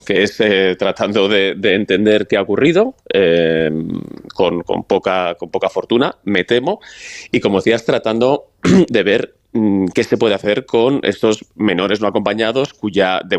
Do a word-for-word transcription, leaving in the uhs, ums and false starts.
que es eh, tratando de, de entender qué ha ocurrido, eh, con, con, poca, con poca fortuna, me temo, y como decías, tratando de ver mmm, qué se puede hacer con estos menores no acompañados cuya de